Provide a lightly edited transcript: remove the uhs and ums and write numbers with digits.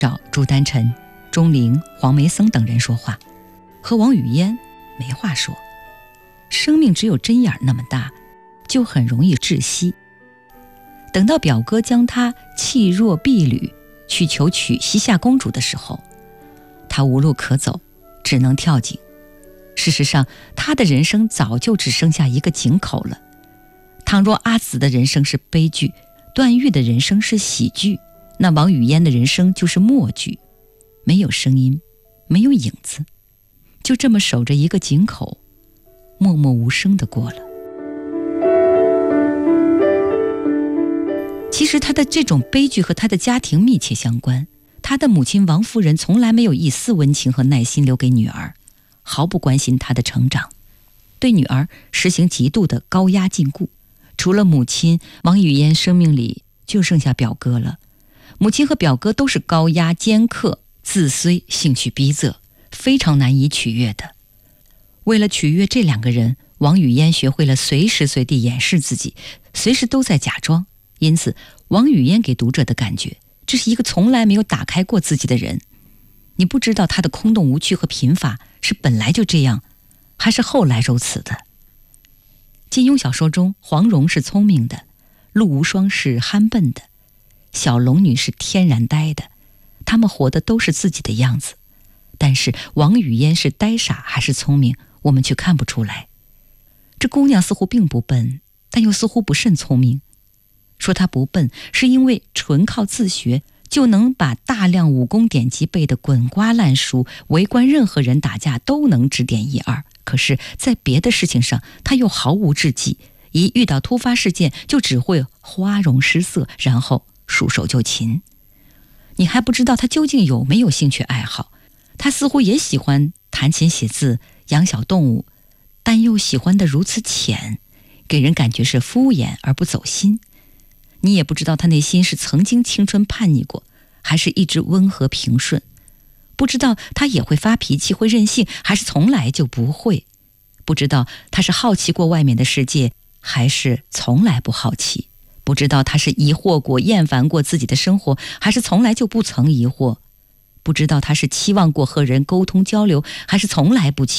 找朱丹臣、钟灵、黄梅僧等人说话，和王语嫣没话说。生命只有针眼那么大，就很容易窒息。等到表哥将他弃若敝履去求娶西夏公主的时候，他无路可走，只能跳井。事实上，他的人生早就只剩下一个井口了。倘若阿紫的人生是悲剧，段誉的人生是喜剧，那王语嫣的人生就是默剧，没有声音，没有影子，就这么守着一个井口，默默无声地过了。其实他的这种悲剧和他的家庭密切相关。他的母亲王夫人从来没有一丝温情和耐心留给女儿，毫不关心她的成长，对女儿实行极度的高压禁锢。除了母亲，王语嫣生命里就剩下表哥了。母亲和表哥都是高压尖刻、自私、兴趣逼仄，非常难以取悦的。为了取悦这两个人，王语嫣学会了随时随地掩饰自己，随时都在假装。因此王语嫣给读者的感觉，这是一个从来没有打开过自己的人。你不知道他的空洞无趣和贫乏是本来就这样，还是后来如此的。金庸小说中，黄蓉是聪明的，陆无双是憨笨的，小龙女是天然呆的，她们活的都是自己的样子。但是王语嫣是呆傻还是聪明，我们却看不出来。这姑娘似乎并不笨，但又似乎不甚聪明。说她不笨，是因为纯靠自学就能把大量武功典籍背得滚瓜烂熟，围观任何人打架都能指点一二。可是在别的事情上她又毫无智计，一遇到突发事件就只会花容失色，然后束手就擒。你还不知道她究竟有没有兴趣爱好。她似乎也喜欢弹琴写字、养小动物，但又喜欢得如此浅，给人感觉是敷衍而不走心。你也不知道他内心是曾经青春叛逆过，还是一直温和平顺。不知道他也会发脾气，会任性，还是从来就不会。不知道他是好奇过外面的世界，还是从来不好奇。不知道他是疑惑过、厌烦过自己的生活，还是从来就不曾疑惑。不知道他是期望过和人沟通交流，还是从来不期